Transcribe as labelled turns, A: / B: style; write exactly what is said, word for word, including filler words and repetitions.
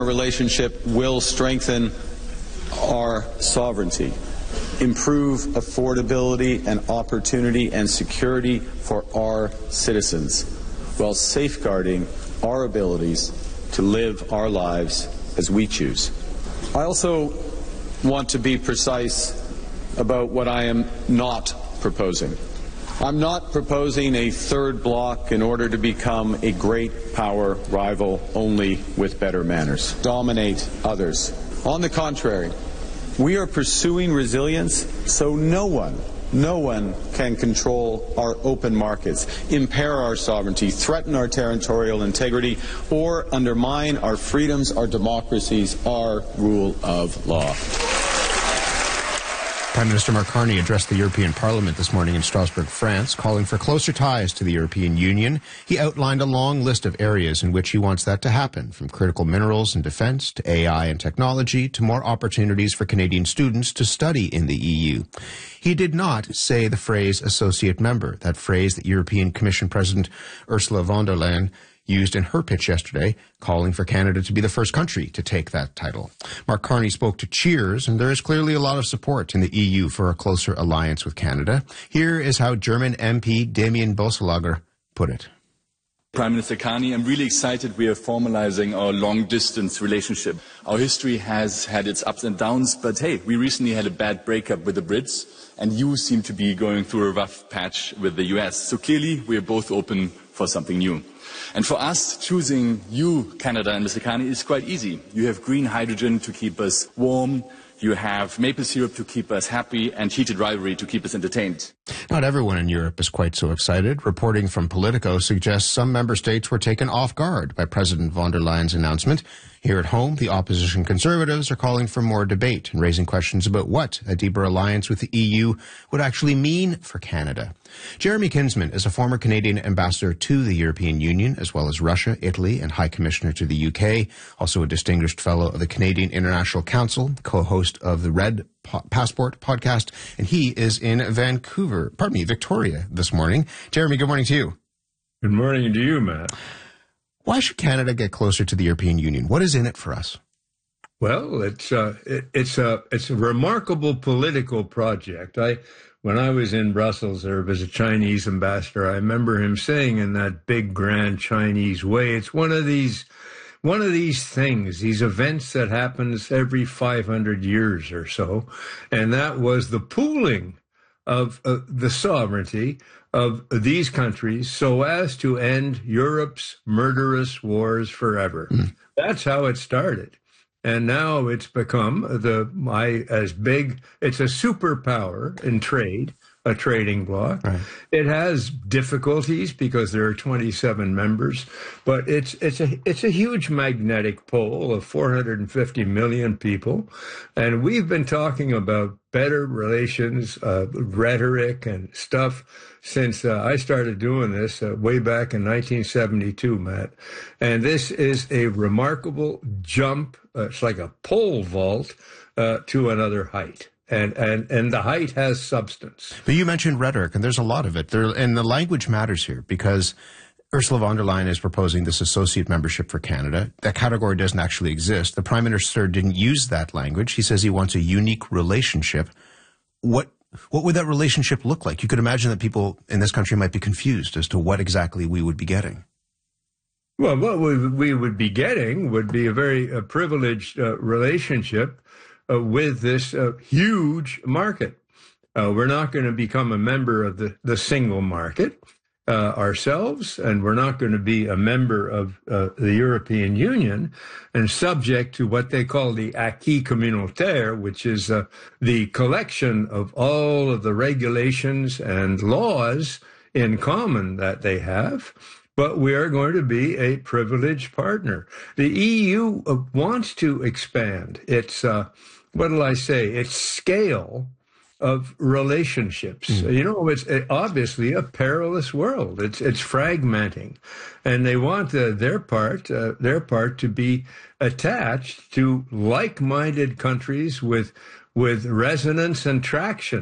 A: Our relationship will strengthen our sovereignty, improve affordability and opportunity and security for our citizens, while safeguarding our abilities to live our lives as we choose. I also want to be precise about what I am not proposing. I'm not proposing a third bloc in order to become a great power rival only with better manners, dominate others. On the contrary, we are pursuing resilience so no one, no one can control our open markets, impair our sovereignty, threaten our territorial integrity, or undermine our freedoms, our democracies, our rule of law.
B: Prime Minister Mark Carney addressed the European Parliament this morning in Strasbourg, France, calling for closer ties to the European Union. He outlined a long list of areas in which he wants that to happen, from critical minerals and defense to A I and technology to more opportunities for Canadian students to study in the E U. He did not say the phrase associate member, that phrase that European Commission President Ursula von der Leyen used in her pitch yesterday, calling for Canada to be the first country to take that title. Mark Carney spoke to Cheers, and there is clearly a lot of support in the E U for a closer alliance with Canada. Here is how German M P Damien Boeselager put it.
C: Prime Minister Carney, I'm really excited we are formalizing our long-distance relationship. Our history has had its ups and downs, but hey, we recently had a bad breakup with the Brits, and you seem to be going through a rough patch with the U S. So clearly, we are both open for something new. And for us, choosing you, Canada, and Mister Carney, is quite easy. You have green hydrogen to keep us warm, you have maple syrup to keep us happy, and heated rivalry to keep us entertained.
B: Not everyone in Europe is quite so excited. Reporting from Politico suggests some member states were taken off guard by President von der Leyen's announcement. Here at home, the opposition Conservatives are calling for more debate and raising questions about what a deeper alliance with the E U would actually mean for Canada. Jeremy Kinsman is a former Canadian ambassador to the European Union, as well as Russia, Italy, and High Commissioner to the U K, also a distinguished fellow of the Canadian International Council, co-host of the Red Passport podcast, and he is in Vancouver, pardon me, Victoria this morning. Jeremy, good morning to you.
D: Good morning to you, Matt.
B: Why should Canada get closer to the European Union? What is in it for us?
D: Well, it's uh, it, it's a it's a remarkable political project. I when I was in Brussels there as a Chinese ambassador, I remember him saying in that big grand Chinese way, it's one of these one of these things, these events that happens every five hundred years or so, and that was the pooling of uh, the sovereignty of these countries so as to end Europe's murderous wars forever. Mm. That's how it started. And now it's become the my as big, it's a superpower in trade, a trading bloc. Right. It has difficulties because there are twenty-seven members, but it's it's a it's a huge magnetic pole of four hundred fifty million people, and we've been talking about better relations, uh, rhetoric and stuff since uh, I started doing this uh, way back in nineteen seventy-two, Matt. And this is a remarkable jump. Uh, it's like a pole vault uh, to another height. And, and and the height has substance.
B: But you mentioned rhetoric, and there's a lot of it. There, and the language matters here because Ursula von der Leyen is proposing this associate membership for Canada. That category doesn't actually exist. The Prime Minister didn't use that language. He says he wants a unique relationship. What what would that relationship look like? You could imagine that people in this country might be confused as to what exactly we would be getting.
D: Well, what we would be getting would be a very uh, privileged uh, relationship Uh, with this uh, huge market. Uh, we're not going to become a member of the, the single market uh, ourselves, and we're not going to be a member of uh, the European Union and subject to what they call the acquis communautaire, which is uh, the collection of all of the regulations and laws in common that they have. But we are going to be a privileged partner. The E U uh, wants to expand its uh, what will I say, its scale of relationships. Mm. You know, it's obviously a perilous world. It's it's fragmenting. And they want uh, their part, uh, their part to be attached to like-minded countries with with resonance and traction.